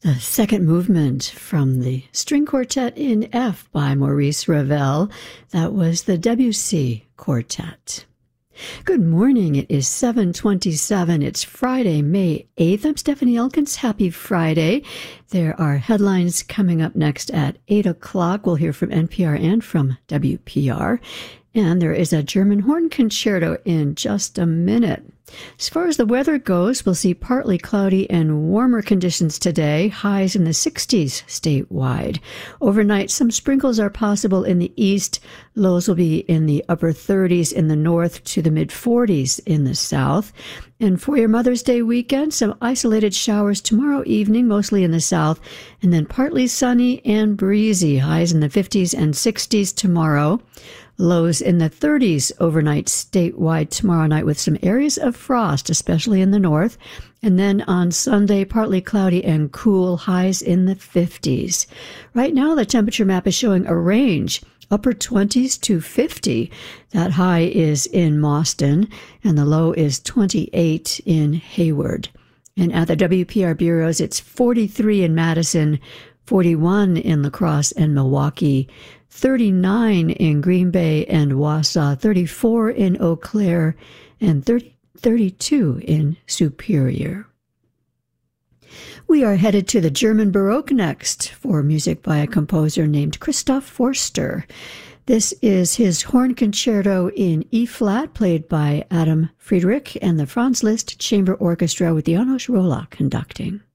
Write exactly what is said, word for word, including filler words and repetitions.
The second movement from the String Quartet in F by Maurice Ravel. That was the Debussy Quartet. Good morning. It is seven twenty-seven. It's Friday, May eighth. I'm Stephanie Elkins. Happy Friday. There are headlines coming up next at eight o'clock. We'll hear from N P R and from W P R. And there is a German horn concerto in just a minute. As far as the weather goes, we'll see partly cloudy and warmer conditions today, highs in the sixties statewide. Overnight, some sprinkles are possible in the east. Lows will be in the upper thirties in the north to the mid-forties in the south. And for your Mother's Day weekend, some isolated showers tomorrow evening, mostly in the south, and then partly sunny and breezy, highs in the fifties and sixties tomorrow. Lows in the thirties overnight statewide tomorrow night with some areas of frost, especially in the north. And then on Sunday, partly cloudy and cool, highs in the fifties. Right now, the temperature map is showing a range, upper twenties to fifty. That high is in Mauston, and the low is twenty-eight in Hayward. And at the W P R bureaus, it's forty-three in Madison, forty-one in La Crosse and Milwaukee, thirty-nine in Green Bay and Wausau, thirty-four in Eau Claire, and thirty, thirty-two in Superior. We are headed to the German Baroque next for music by a composer named Christoph Forster. This is his horn concerto in E-flat, played by Adam Friedrich and the Franz Liszt Chamber Orchestra with Janos Rolla conducting.